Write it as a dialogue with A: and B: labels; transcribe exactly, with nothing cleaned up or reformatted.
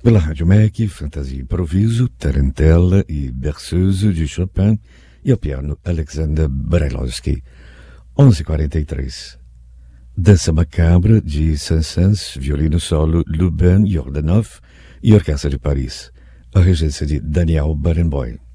A: Pela Rádio M E C, Fantasia e Improviso, Tarantella e Berceuse de Chopin e ao piano Alexander Brailovsky. onze e quarenta e três. Dança Macabra de Saint-Saëns, violino solo Louben Jordanov e Orquestra de Paris. A regência de Daniel Barenboim.